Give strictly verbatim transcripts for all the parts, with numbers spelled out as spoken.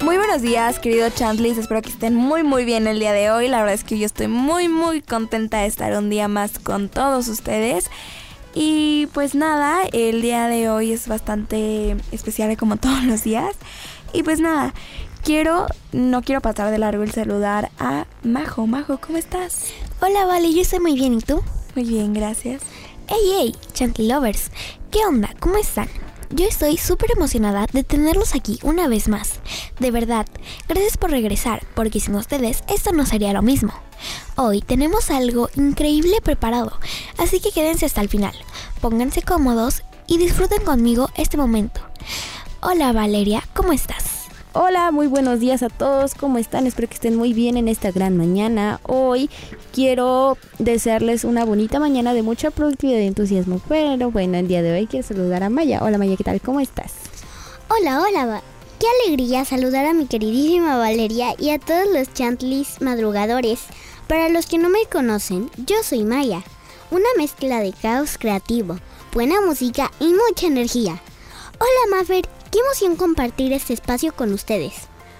Muy buenos días, querido Chantlis, espero que estén muy muy bien el día de hoy. La verdad es que yo estoy muy muy contenta de estar un día más con todos ustedes. Y pues nada, el día de hoy es bastante especial como todos los días. Y pues nada, quiero, no quiero pasar de largo el saludar a Majo. Majo, ¿cómo estás? Hola, Vale, yo estoy muy bien, ¿y tú? Muy bien, gracias. Hey, hey, Chantly Lovers, ¿qué onda? ¿Cómo están? Yo estoy súper emocionada de tenerlos aquí una vez más. De verdad, gracias por regresar, porque sin ustedes esto no sería lo mismo. Hoy tenemos algo increíble preparado, así que quédense hasta el final. Pónganse cómodos y disfruten conmigo este momento. Hola Valeria, ¿cómo estás? Hola, muy buenos días a todos, ¿cómo están? Espero que estén muy bien en esta gran mañana. Hoy quiero desearles una bonita mañana de mucha productividad y entusiasmo. Pero bueno, el día de hoy quiero saludar a Maya. Hola Maya, ¿qué tal? ¿Cómo estás? Hola, hola, va. Qué alegría saludar a mi queridísima Valeria y a todos los Chantlis madrugadores. Para los que no me conocen, yo soy Maya, una mezcla de caos creativo, buena música y mucha energía. Hola Maffer, qué emoción compartir este espacio con ustedes.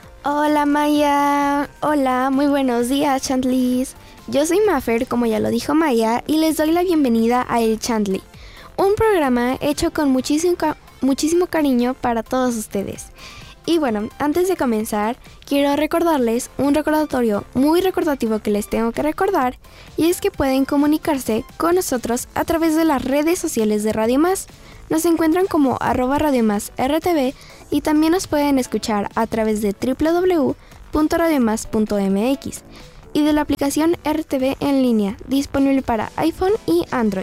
Hola Maya, hola, muy buenos días Chantlis. Yo soy Maffer, como ya lo dijo Maya, y les doy la bienvenida a El Chantly, un programa hecho con muchísimo, muchísimo cariño para todos ustedes. Y bueno, antes de comenzar, quiero recordarles un recordatorio muy recordativo que les tengo que recordar, y es que pueden comunicarse con nosotros a través de las redes sociales de Radio Más. Nos encuentran como arroba Radio Más R T V y también nos pueden escuchar a través de doble u doble u doble u punto radio más punto m x y de la aplicación R T V en línea, disponible para iPhone y Android.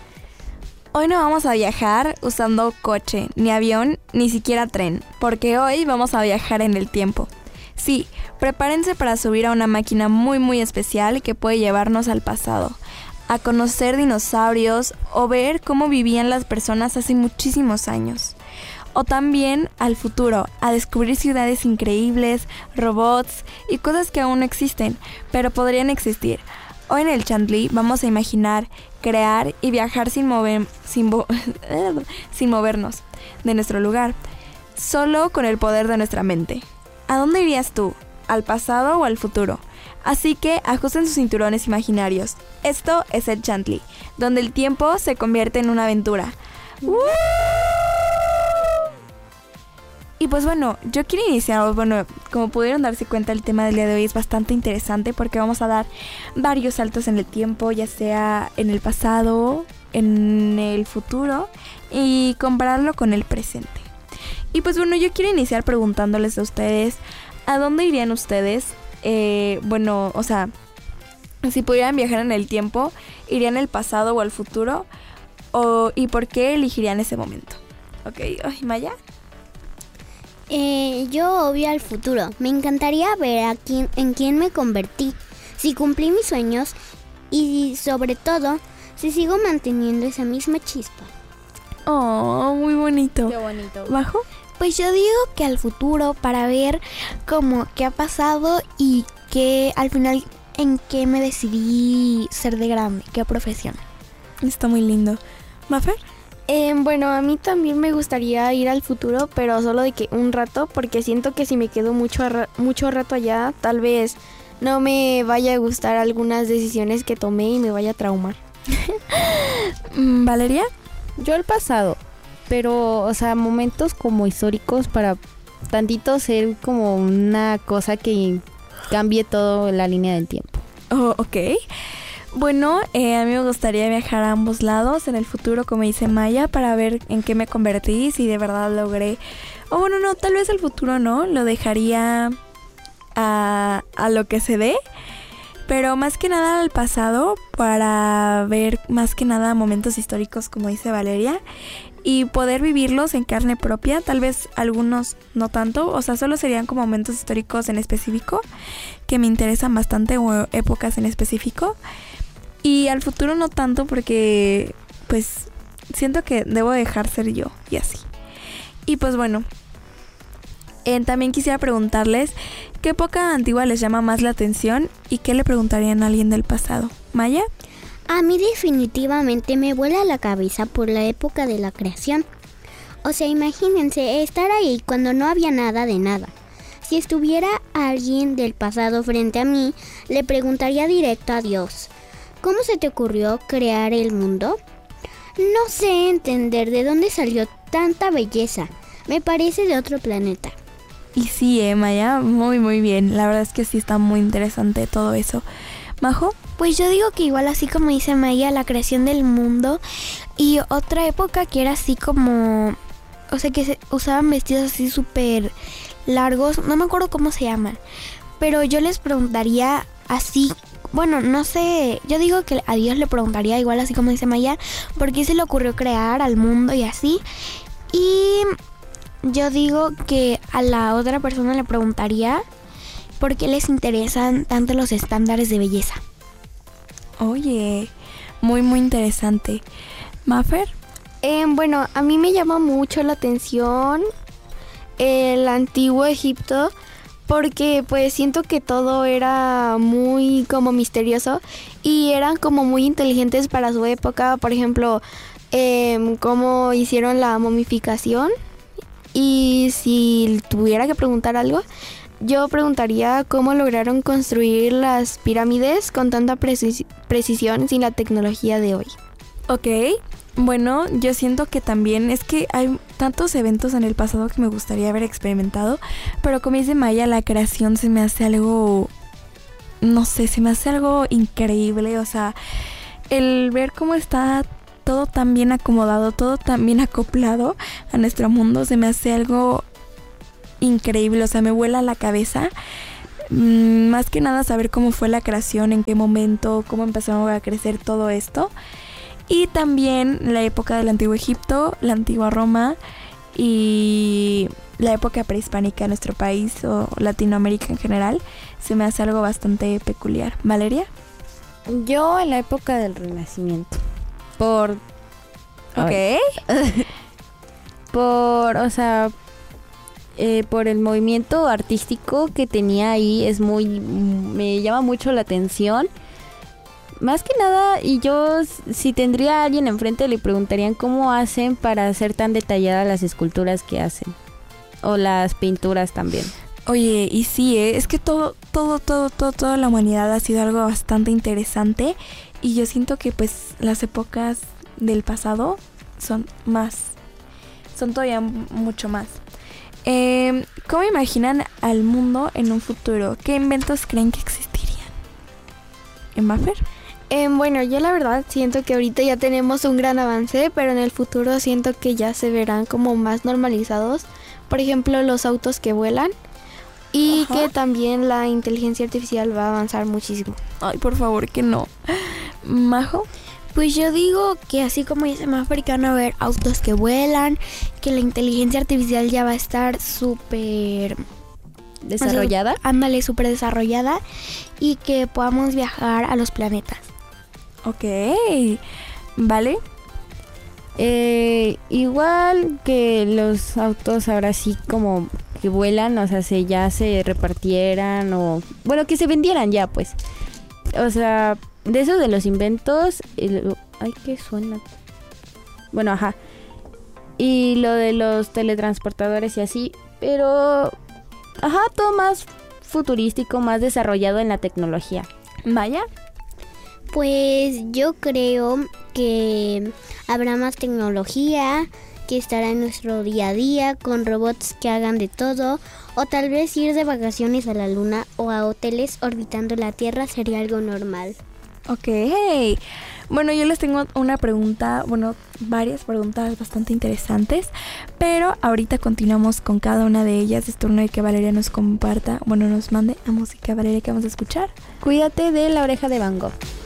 Hoy no vamos a viajar usando coche, ni avión, ni siquiera tren, porque hoy vamos a viajar en el tiempo. Sí, prepárense para subir a una máquina muy muy especial que puede llevarnos al pasado, a conocer dinosaurios o ver cómo vivían las personas hace muchísimos años. O también al futuro, a descubrir ciudades increíbles, robots y cosas que aún no existen, pero podrían existir. Hoy en el Chantly vamos a imaginar, crear y viajar sin, mover, sin, bo- sin movernos de nuestro lugar, solo con el poder de nuestra mente. ¿A dónde irías tú? ¿Al pasado o al futuro? Así que ajusten sus cinturones imaginarios. Esto es el Chantly, donde el tiempo se convierte en una aventura. ¡Uh! Y pues bueno, yo quiero iniciar, bueno, como pudieron darse cuenta, el tema del día de hoy es bastante interesante porque vamos a dar varios saltos en el tiempo, ya sea en el pasado, en el futuro y compararlo con el presente. Y pues bueno, yo quiero iniciar preguntándoles a ustedes, ¿a dónde irían ustedes? Eh, bueno, o sea, si pudieran viajar en el tiempo, ¿irían al pasado o al futuro? O, ¿y por qué elegirían ese momento? Ok, ay, Maya. Eh, yo obvio al futuro. Me encantaría ver a quién, en quién me convertí, si cumplí mis sueños y sobre todo, si sigo manteniendo esa misma chispa. Oh, muy bonito. Qué bonito. ¿Bajo? Pues yo digo que al futuro, para ver cómo qué ha pasado y que al final en qué me decidí ser de grande, qué profesión. Está muy lindo. ¿Mafer? Eh, bueno, a mí también me gustaría ir al futuro, pero solo de que un rato, porque siento que si me quedo mucho, ra- mucho rato allá, tal vez no me vaya a gustar algunas decisiones que tomé y me vaya a traumar. ¿Valeria? Yo al pasado, pero, o sea, momentos como históricos para tantito ser como una cosa que cambie toda la línea del tiempo. Oh, ok. Bueno, eh, a mí me gustaría viajar a ambos lados en el futuro, como dice Maya, para ver en qué me convertí, si de verdad logré. O bueno, no, tal vez el futuro no, lo dejaría a, a lo que se dé. Pero más que nada al pasado, para ver más que nada momentos históricos, como dice Valeria, y poder vivirlos en carne propia. Tal vez algunos no tanto, o sea, solo serían como momentos históricos en específico que me interesan bastante, o épocas en específico. Y al futuro no tanto, porque pues siento que debo dejar ser yo y así. Y pues bueno, eh, también quisiera preguntarles qué época antigua les llama más la atención y qué le preguntarían a alguien del pasado. ¿Maya? A mí definitivamente me vuela la cabeza por la época de la creación. O sea, imagínense estar ahí cuando no había nada de nada. Si estuviera alguien del pasado frente a mí, le preguntaría directo a Dios, ¿cómo se te ocurrió crear el mundo? No sé entender de dónde salió tanta belleza. Me parece de otro planeta. Y sí, eh, Maya, muy muy bien. La verdad es que sí está muy interesante todo eso. ¿Majo? Pues yo digo que igual así como dice Maya, la creación del mundo y otra época que era así como, o sea, que se usaban vestidos así súper largos, no me acuerdo cómo se llaman, pero yo les preguntaría así, bueno, no sé, yo digo que a Dios le preguntaría igual así como dice Maya, por qué se le ocurrió crear al mundo y así, y yo digo que a la otra persona le preguntaría por qué les interesan tanto los estándares de belleza. Oye, muy muy interesante. ¿Mafer? Eh, bueno, a mí me llama mucho la atención el antiguo Egipto porque pues siento que todo era muy como misterioso y eran como muy inteligentes para su época. Por ejemplo, eh, cómo hicieron la momificación, y si tuviera que preguntar algo, yo preguntaría cómo lograron construir las pirámides con tanta precis- precisión sin la tecnología de hoy. Ok, bueno, yo siento que también es que hay tantos eventos en el pasado que me gustaría haber experimentado, pero como dice Maya, la creación se me hace algo, no sé, se me hace algo increíble, o sea, el ver cómo está todo tan bien acomodado, todo tan bien acoplado a nuestro mundo, se me hace algo increíble, o sea, me vuela la cabeza. Mm, más que nada saber cómo fue la creación, en qué momento, cómo empezó a crecer todo esto. Y también la época del Antiguo Egipto, la Antigua Roma y la época prehispánica en nuestro país o Latinoamérica en general, se me hace algo bastante peculiar. ¿Valeria? Yo en la época del Renacimiento. Por... Ok. Ay. por, o sea... Eh, por el movimiento artístico que tenía ahí, es muy, me llama mucho la atención. Más que nada, y yo si tendría a alguien enfrente le preguntarían cómo hacen para hacer tan detalladas las esculturas que hacen. O las pinturas también. Oye, y sí, ¿eh? Es que todo, todo, todo, todo, toda la humanidad ha sido algo bastante interesante. Y yo siento que pues las épocas del pasado son más, son todavía mucho más. Eh, ¿Cómo imaginan al mundo en un futuro? ¿Qué inventos creen que existirían? ¿En Mafer? Eh, bueno, yo la verdad siento que ahorita ya tenemos un gran avance, pero en el futuro siento que ya se verán como más normalizados. Por ejemplo, los autos que vuelan y Ajá. que también la inteligencia artificial va a avanzar muchísimo. Ay, por favor, que no. ¿Majo? Pues yo digo que así como dice Mafer, que van a haber autos que vuelan, que la inteligencia artificial ya va a estar súper ¿Desarrollada? Ándale, súper desarrollada y que podamos viajar a los planetas. Ok. ¿Vale? Eh, igual que los autos ahora sí como que vuelan, o sea, se ya se repartieran o... Bueno, que se vendieran ya, pues. O sea... De eso de los inventos, el, ay, ¿qué suena? Bueno, ajá. Y lo de los teletransportadores y así, pero, ajá, todo más futurístico, más desarrollado en la tecnología. ¿Maya? Pues yo creo que habrá más tecnología, que estará en nuestro día a día, con robots que hagan de todo, o tal vez ir de vacaciones a la luna o a hoteles orbitando la Tierra sería algo normal. Ok. Bueno, yo les tengo una pregunta, bueno, varias preguntas bastante interesantes, pero ahorita continuamos con cada una de ellas. Es turno de que Valeria nos comparta, bueno, nos mande la música. Valeria, ¿qué vamos a escuchar? Cuídate de La Oreja de Van Gogh.